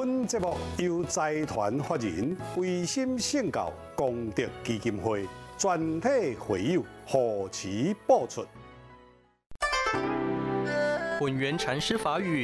本节目由财团法人维心圣教功德基金会全体会友护持播出。 混元禅师法语